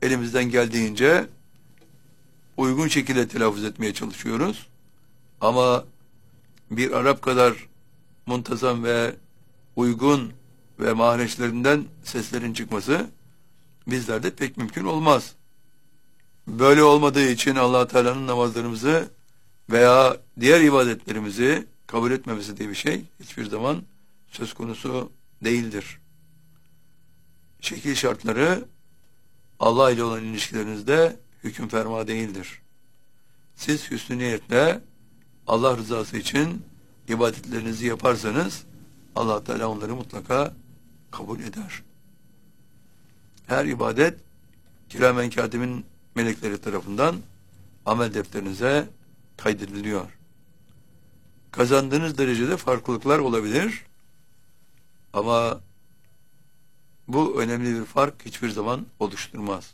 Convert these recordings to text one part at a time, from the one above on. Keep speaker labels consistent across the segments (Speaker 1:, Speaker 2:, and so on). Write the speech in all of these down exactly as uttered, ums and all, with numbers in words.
Speaker 1: elimizden geldiğince uygun şekilde telaffuz etmeye çalışıyoruz. Ama bir Arap kadar muntazam ve uygun ve mahreçlerinden seslerin çıkması bizlerde pek mümkün olmaz. Böyle olmadığı için Allah Teala'nın namazlarımızı veya diğer ibadetlerimizi kabul etmemesi diye bir şey hiçbir zaman söz konusu değildir. Şekil şartları Allah ile olan ilişkilerinizde hüküm ferma değildir. Siz hüsnü niyetle Allah rızası için ibadetlerinizi yaparsanız Allah Teala onları mutlaka kabul eder. Her ibadet kiramen katimin melekleri tarafından amel defterinize kaydediliyor. Kazandığınız derecede farklılıklar olabilir ama bu önemli bir fark hiçbir zaman oluşturmaz.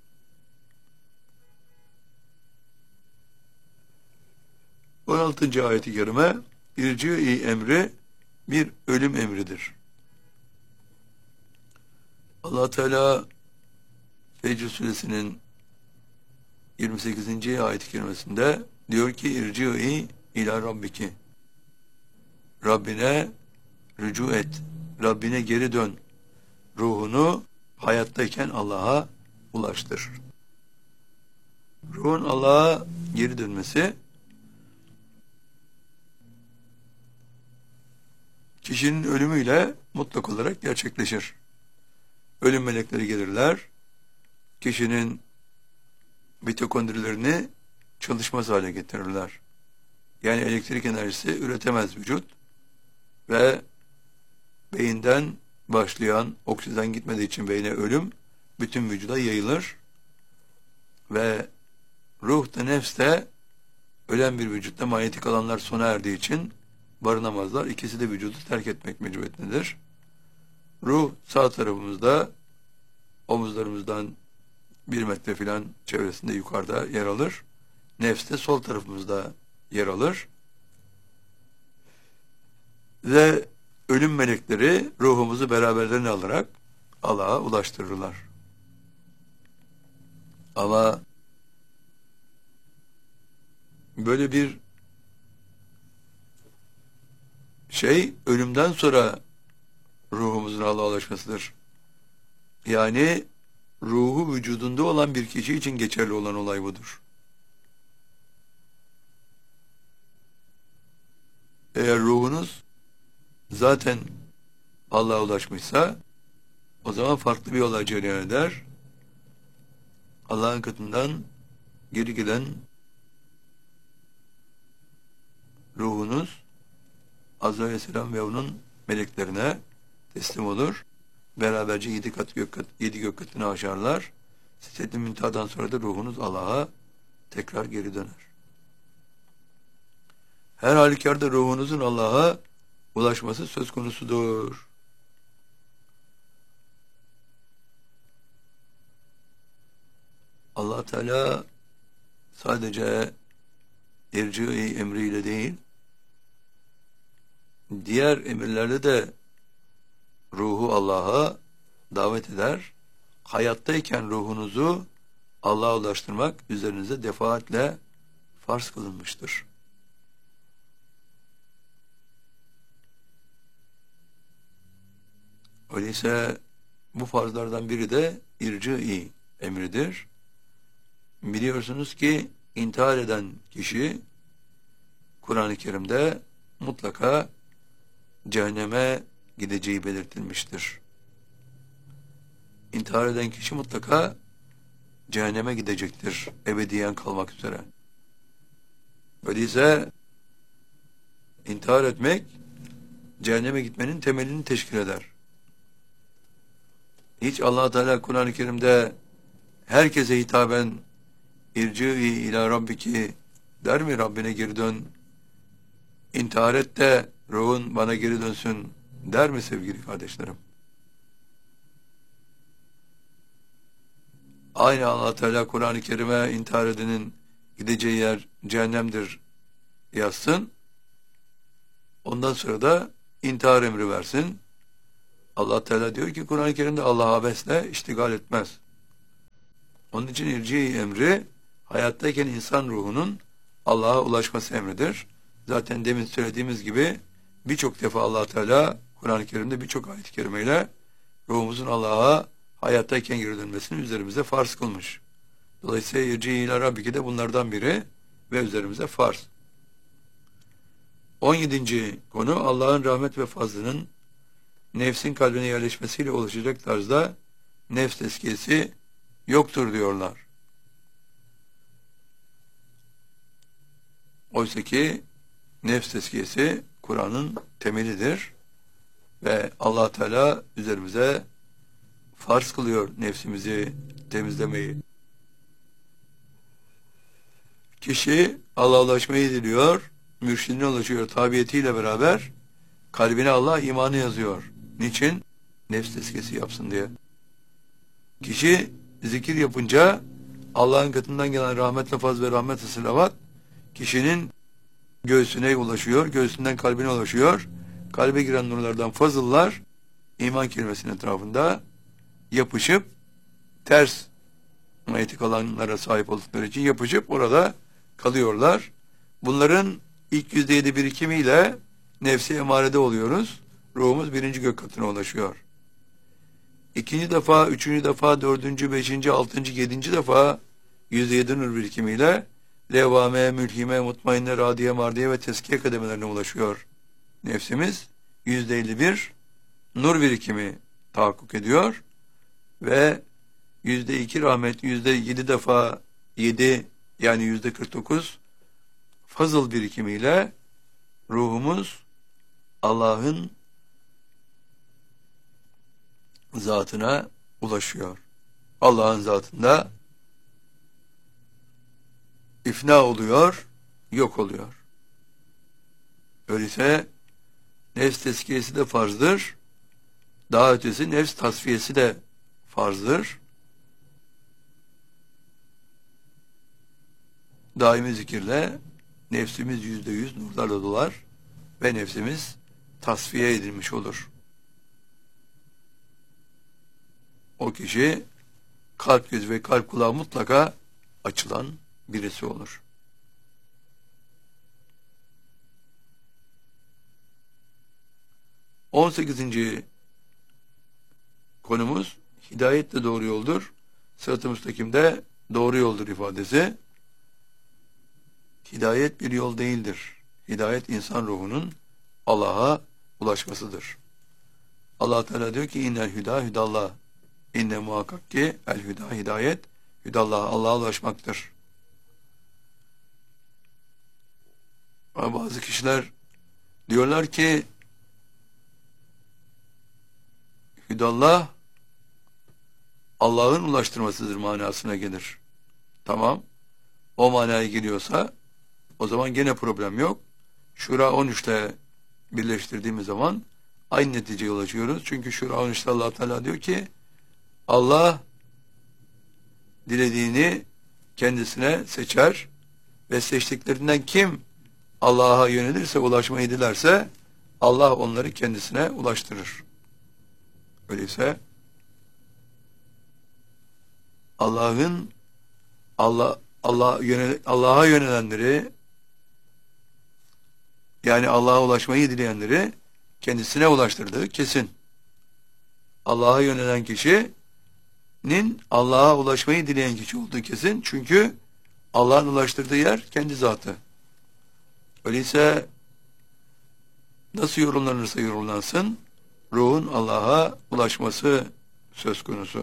Speaker 1: on altıncı ayet-i kerime irci-i emri bir ölüm emridir. Allah Teala Fecr suresinin yirmi sekizinci ayet-i kerimesinde diyor ki irci-i ila rabbiki, Rabbine rücu et, Rabbine geri dön, ruhunu hayattayken Allah'a ulaştır. Ruhun Allah'a geri dönmesi kişinin ölümüyle mutlak olarak gerçekleşir. Ölüm melekleri gelirler, kişinin mitokondrilerini çalışmaz hale getirirler. Yani elektrik enerjisi üretemez vücut ve beyinden başlayan oksijen gitmediği için beyne ölüm bütün vücuda yayılır ve ruh da nefs de ölen bir vücutta manyetik alanlar sona erdiği için barınamazlar. İkisi de vücudu terk etmek mecburiyetindedir. Ruh sağ tarafımızda omuzlarımızdan bir metre filan çevresinde yukarıda yer alır. Nefs de sol tarafımızda yer alır. Ve ölüm melekleri ruhumuzu beraberlerine alarak Allah'a ulaştırırlar. Ama böyle bir şey ölümden sonra ruhumuzun Allah'a ulaşmasıdır. Yani ruhu vücudunda olan bir kişi için geçerli olan olay budur. Eğer ruhunuz zaten Allah'a ulaşmışsa o zaman farklı bir olay cereyan eder. Allah'ın katından geri gelen ruhunuz Azrail Aleyhisselam ve onun meleklerine teslim olur. Beraberce yedi kat gök kat, yedi gök katını aşarlar. Sidret-i Münteha'dan sonra da ruhunuz Allah'a tekrar geri döner. Her halükarda ruhunuzun Allah'a ulaşması söz konusudur. Allah Teala sadece irci-i emriyle değil, diğer emirlerde de ruhu Allah'a davet eder. Hayattayken ruhunuzu Allah'a ulaştırmak üzerinize defaatle farz kılınmıştır. Öyleyse bu farzlardan biri de irci-i emridir. Biliyorsunuz ki intihar eden kişi Kur'an-ı Kerim'de mutlaka cehenneme gideceği belirtilmiştir. İntihar eden kişi mutlaka cehenneme gidecektir, ebediyen kalmak üzere. Öyleyse intihar etmek cehenneme gitmenin temelini teşkil eder. Hiç Allah Teala Kur'an-ı Kerim'de herkese hitaben irci-i ila rabbiki der mi? Rabbine geri dön, intihar et de ruhun bana geri dönsün der mi sevgili kardeşlerim? Aynı Allah Teala Kur'an-ı Kerim'e intihar edenin gideceği yer cehennemdir yazsın. Ondan sonra da intihar emri versin. Allah Teala diyor ki Kur'an-ı Kerim'de Allah abesle iştigal etmez. Onun için irci emri hayattayken insan ruhunun Allah'a ulaşması emridir. Zaten demin söylediğimiz gibi birçok defa Allah Teala Kur'an-ı Kerim'de birçok ayet-i kerimeyle ruhumuzun Allah'a hayattayken geri dönmesini üzerimize farz kılmış. Dolayısıyla irci ila rabbike de bunlardan biri ve üzerimize farz. on yedinci konu Allah'ın rahmet ve fazlının nefsin kalbine yerleşmesiyle oluşacak tarzda nefs tezkiyesi yoktur diyorlar. Oysa ki nefs tezkiyesi Kur'an'ın temelidir ve Allah Teala üzerimize farz kılıyor nefsimizi temizlemeyi. Kişi Allah'a ulaşmayı diliyor, mürşidine ulaşıyor tabiyetiyle beraber kalbine Allah imanı yazıyor. Niçin? Nefs tezkiyesi yapsın diye. Kişi zikir yapınca Allah'ın katından gelen rahmetle faz ve rahmet-i sılavat kişinin göğsüne ulaşıyor, göğsünden kalbine ulaşıyor. Kalbe giren nurlardan fazıllar iman kelimesinin etrafında yapışıp ters manyetik alanlara sahip oldukları için yapışıp orada kalıyorlar. Bunların ilk yüzde yedi birikimiyle nefsi emarede oluyoruz. Ruhumuz birinci gök katına ulaşıyor. İkinci defa, üçüncü defa, dördüncü, beşinci, altıncı, yedinci defa yüzde yedi nur birikimiyle levvame, mülhime, mutmainne, radiye, mardiye ve teskiye kademelerine ulaşıyor. Nefsimiz yüzde elli bir nur birikimi tahakkuk ediyor ve yüzde iki rahmet, yüzde yedi defa yedi yani yüzde kırk dokuz fazıl birikimiyle ruhumuz Allah'ın zatına ulaşıyor. Allah'ın zatında ifna oluyor, yok oluyor. Öyleyse nefs tezkiyesi de farzdır. Daha ötesi nefs tasfiyesi de farzdır. Daimi zikirle nefsimiz yüzde yüz nurlarla dolar ve nefsimiz tasfiye edilmiş olur. O kişi kalp göz ve kalp kulağı mutlaka açılan birisi olur. on sekizinci konumuz hidayet de doğru yoldur. Sırat-ı müstakimde doğru yoldur ifadesi. Hidayet bir yol değildir. Hidayet insan ruhunun Allah'a ulaşmasıdır. Allah Teala diyor ki innel hüda hüdallah. İnne muhakkak ki el hüda hidayet hüdallah Allah'a ulaşmaktır. Ama bazı kişiler diyorlar ki hüdallah Allah'ın ulaştırmasıdır manasına gelir. Tamam. O manaya geliyorsa o zaman gene problem yok. Şura on üçte birleştirdiğimiz zaman aynı neticeye ulaşıyoruz. Çünkü Şura on üçte Allah Teala diyor ki Allah dilediğini kendisine seçer ve seçtiklerinden kim Allah'a yönelirse, ulaşmayı dilerse Allah onları kendisine ulaştırır. Öyleyse Allah'ın Allah Allah yönel Allah'a yönelenleri yani Allah'a ulaşmayı dileyenleri kendisine ulaştırdığı kesin. Allah'a yönelen kişinin Allah'a ulaşmayı dileyen kişi olduğu kesin. Çünkü Allah'ın ulaştırdığı yer kendi zatı. Öyleyse nasıl yorumlanırsa yorumlansın ruhun Allah'a ulaşması söz konusu.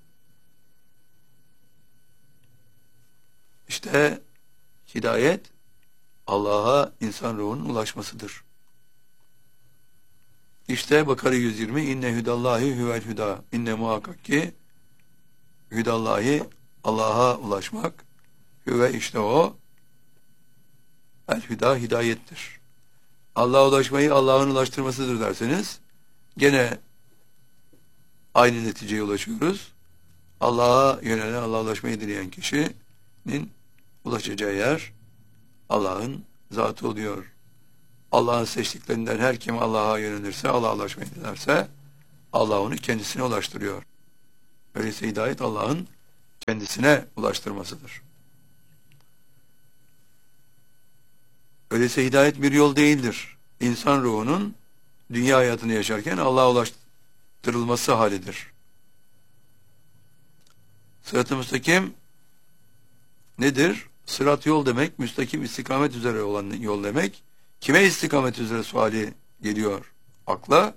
Speaker 1: İşte hidayet Allah'a insan ruhunun ulaşmasıdır. İşte Bakara yüz yirmi inne hüdallahi huvel hüda. İnne muhakkak ki hüdallahi Allah'a ulaşmak hüve işte o el hüda hidayettir. Allah'a ulaşmayı Allah'ın ulaştırmasıdır derseniz gene aynı neticeye ulaşıyoruz. Allah'a yönelen, Allah'a ulaşmayı dileyen kişinin ulaşacağı yer Allah'ın zatı oluyor. Allah'ın seçtiklerinden her kim Allah'a yönelirse, Allah'a ulaşmayı dilerse Allah onu kendisine ulaştırıyor. Öyleyse hidayet Allah'ın kendisine ulaştırmasıdır. Öyleyse hidayet bir yol değildir. İnsan ruhunun dünya hayatını yaşarken Allah'a ulaştırılması halidir. Sırat-ı müstakim nedir? Sırat yol demek, müstakim istikamet üzere olan yol demek. Kime istikamet üzere suali geliyor akla?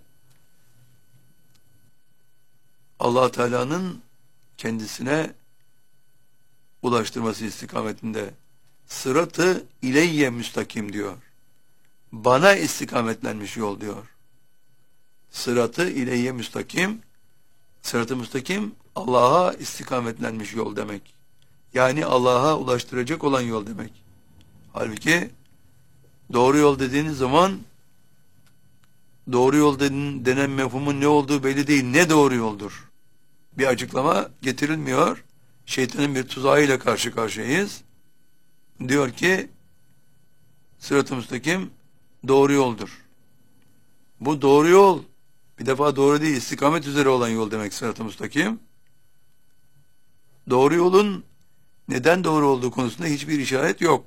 Speaker 1: Allah Teala'nın kendisine ulaştırması istikametinde. Sırat-ı ileyye müstakim diyor. Bana istikametlenmiş yol diyor. Sırat-ı ileyye müstakim, sırat-ı müstakim Allah'a istikametlenmiş yol demek. Yani Allah'a ulaştıracak olan yol demek. Halbuki doğru yol dediğiniz zaman doğru yol denen mefhumun ne olduğu belli değil. Ne doğru yoldur? Bir açıklama getirilmiyor. Şeytanın bir tuzağıyla karşı karşıyayız. Diyor ki sırat-ı müstakim doğru yoldur. Bu doğru yol bir defa doğru değil, istikamet üzere olan yol demek sırat-ı müstakim. Doğru yolun neden doğru olduğu konusunda hiçbir işaret yok.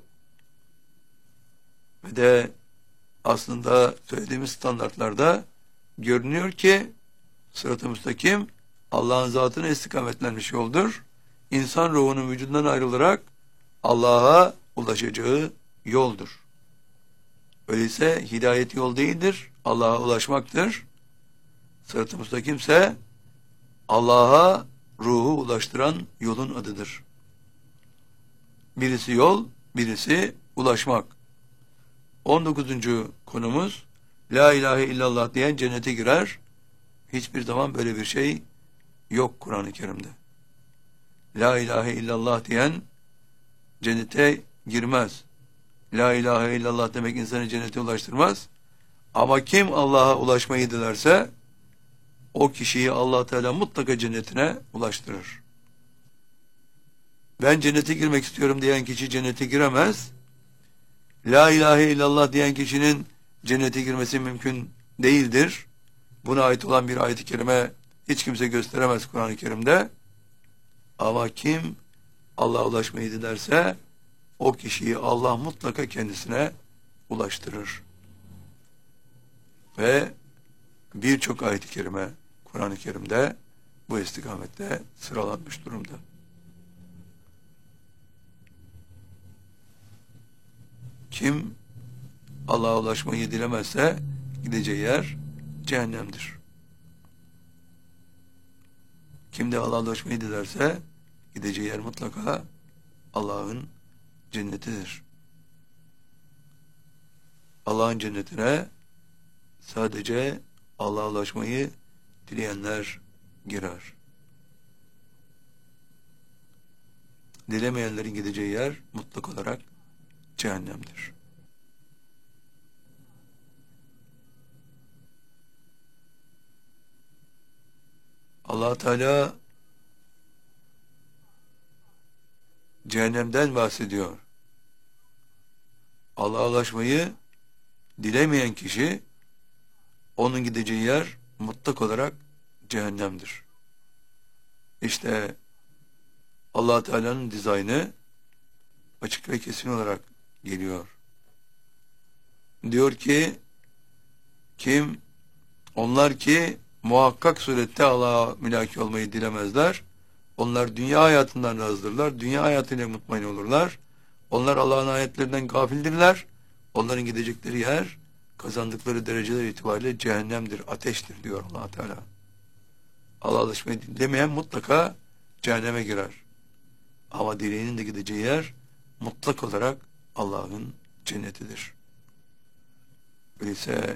Speaker 1: Ve de aslında söylediğimiz standartlarda görünüyor ki sırat-ı müstakim Allah'ın zatına istikametlenmiş yoldur. İnsan ruhunun vücudundan ayrılarak Allah'a ulaşacağı yoldur. Öyleyse hidayet yol değildir, Allah'a ulaşmaktır. Sırat-ı müstakim ise Allah'a ruhu ulaştıran yolun adıdır. Birisi yol, birisi ulaşmak. on dokuzuncu konumuz, La ilahe illallah diyen cennete girer. Hiçbir zaman böyle bir şey yok Kur'an-ı Kerim'de. La ilahe illallah diyen cennete girmez. La ilahe illallah demek insanı cennete ulaştırmaz. Ama kim Allah'a ulaşmayı dilerse o kişiyi Allah Teala mutlaka cennetine ulaştırır. Ben cennete girmek istiyorum diyen kişi cennete giremez. La ilahe illallah diyen kişinin cennete girmesi mümkün değildir. Buna ait olan bir ayet-i kerime hiç kimse gösteremez Kur'an-ı Kerim'de. Ama kim Allah'a ulaşmayı dilerse o kişiyi Allah mutlaka kendisine ulaştırır. Ve birçok ayet-i kerime Kur'an-ı Kerim'de bu istikamette sıralanmış durumda. Kim Allah'a ulaşmayı dilemezse gideceği yer cehennemdir. Kim de Allah'a ulaşmayı dilerse gideceği yer mutlaka Allah'ın cennetidir. Allah'ın cennetine sadece Allah'a ulaşmayı dileyenler girer. Dilemeyenlerin gideceği yer mutlak olarak cehennemdir. Allah Teala cehennemden bahsediyor. Allah'a ulaşmayı dilemeyen kişi onun gideceği yer mutlak olarak cehennemdir. İşte Allah Teala'nın dizaynı açık ve kesin olarak geliyor. Diyor ki kim onlar ki muhakkak surette Allah'a mülaki olmayı dilemezler. Onlar dünya hayatından razıdırlar. Dünya hayatıyla mutmain olurlar. Onlar Allah'ın ayetlerinden gafildirler. Onların gidecekleri yer kazandıkları dereceler itibariyle cehennemdir, ateştir diyor Allah Teala. Allah'a ulaşmayı dilemeyen mutlaka cehenneme girer. Ama dileğinin de gideceği yer mutlak olarak Allah'ın cennetidir. Öyleyse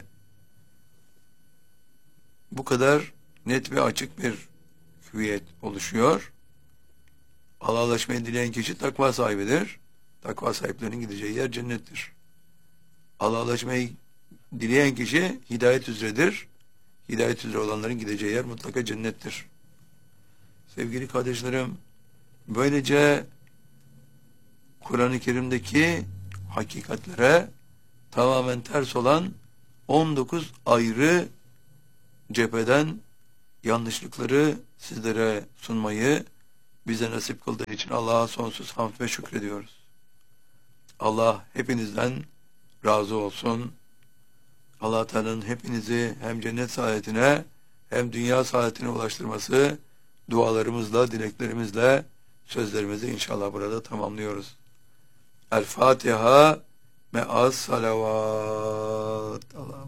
Speaker 1: bu kadar net ve açık bir hüviyet oluşuyor. Allah'a ulaşmayı dileyen kişi takva sahibidir. Takva sahiplerinin gideceği yer cennettir. Allah'a ulaşmayı dileyen kişi hidayet üzeredir. Hidayet üzere olanların gideceği yer mutlaka cennettir. Sevgili kardeşlerim, böylece Kur'an-ı Kerim'deki hakikatlere tamamen ters olan on dokuz ayrı cepheden yanlışlıkları sizlere sunmayı bize nasip kıldığı için Allah'a sonsuz hamd ve şükrediyoruz. Allah hepinizden razı olsun. Allah Teala'nın hepinizi hem cennet saadetine hem dünya saadetine ulaştırması dualarımızla, dileklerimizle sözlerimizi inşallah burada tamamlıyoruz. El Fatiha me'as salavat. Allah